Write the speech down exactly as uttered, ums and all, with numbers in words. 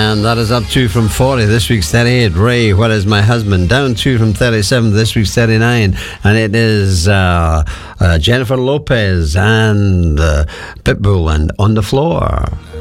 And that is up two from forty. This week's thirty-eight. Ray, Where Is My Husband? Down two from thirty-seven. This week's thirty-nine. And it is uh, uh, Jennifer Lopez and uh, Pitbull and On the Floor.